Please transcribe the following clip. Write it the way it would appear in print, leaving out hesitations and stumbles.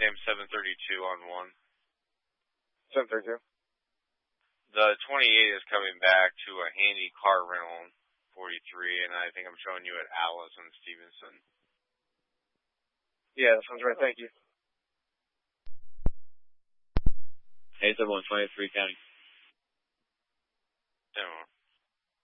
same 732 on 1. 732. The 28 is coming back to a handy car rental 43, and I think I'm showing you at Alice and Stevenson. Yeah, that sounds right. Thank you. Hey, 723 County. 715.